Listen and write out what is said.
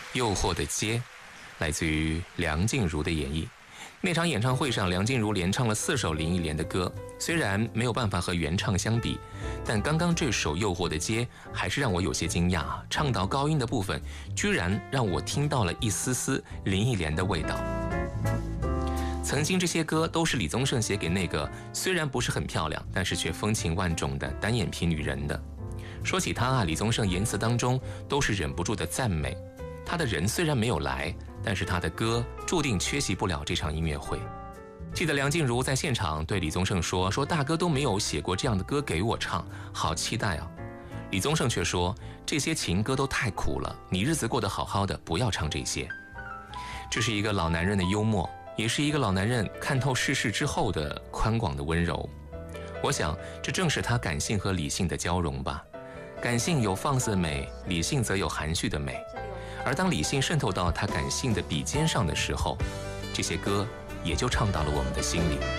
诱惑的街，来自于梁静茹的演绎。那场演唱会上，梁静茹连唱了4首林忆莲的歌，虽然没有办法和原唱相比，但刚刚这首《诱惑的街》还是让我有些惊讶，唱到高音的部分，居然让我听到了一丝丝林忆莲的味道。曾经这些歌都是李宗盛写给那个虽然不是很漂亮，但是却风情万种的单眼皮女人的。说起她啊，李宗盛言辞当中都是忍不住的赞美。她的人虽然没有来，但是她的歌注定缺席不了这场音乐会。记得梁静茹在现场对李宗盛说大哥都没有写过这样的歌给我唱，好期待啊。李宗盛却说，这些情歌都太苦了，你日子过得好好的，不要唱这些。这是一个老男人的幽默，也是一个老男人看透世事之后的宽广的温柔。我想这正是他感性和理性的交融吧。感性有放肆的美，理性则有含蓄的美。而当理性渗透到他感性的笔尖上的时候，这些歌也就唱到了我们的心里。